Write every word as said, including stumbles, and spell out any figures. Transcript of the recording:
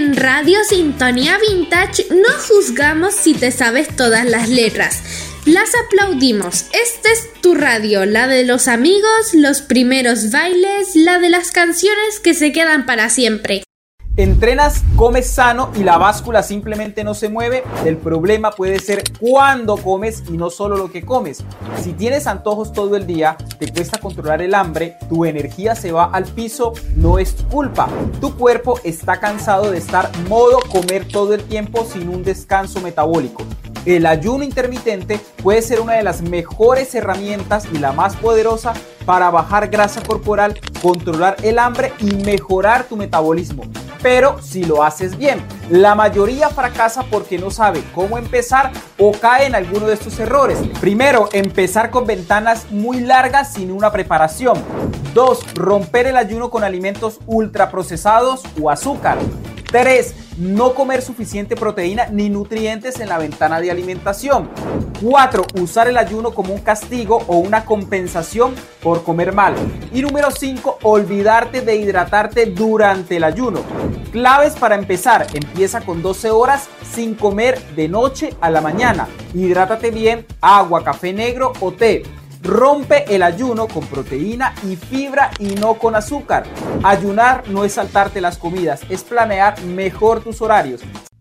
En Radio Sintonía Vintage no juzgamos si te sabes todas las letras. Las aplaudimos. Esta es tu radio, la de los amigos, los primeros bailes, la de las canciones que se quedan para siempre. Entrenas, comes sano y la báscula simplemente no se mueve. El problema puede ser cuando comes y no solo lo que comes. Si tienes antojos todo el día, te cuesta controlar el hambre, tu energía se va al piso, no es tu culpa. Tu cuerpo está cansado de estar modo comer todo el tiempo sin un descanso metabólico. El ayuno intermitente puede ser una de las mejores herramientas y la más poderosa para bajar grasa corporal, controlar el hambre y mejorar tu metabolismo. Pero si lo haces bien, la mayoría fracasa porque no sabe cómo empezar o cae en alguno de estos errores. Primero, empezar con ventanas muy largas sin una preparación. Dos, romper el ayuno con alimentos ultraprocesados o azúcar. tres. No comer suficiente proteína ni nutrientes en la ventana de alimentación. cuatro. Usar el ayuno como un castigo o una compensación por comer mal. Y número cinco. Olvidarte de hidratarte durante el ayuno. Claves para empezar. Empieza con doce horas sin comer de noche a la mañana. Hidrátate bien, agua, café negro o té. Rompe el ayuno con proteína y fibra y no con azúcar. Ayunar no es saltarte las comidas, es planear mejor tus horarios.